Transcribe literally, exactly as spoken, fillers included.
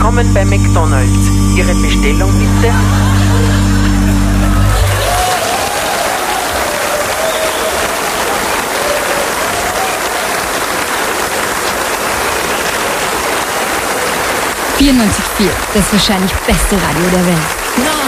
Willkommen bei McDonald's. Ihre Bestellung bitte? vierundneunzig Komma vier, das wahrscheinlich beste Radio der Welt.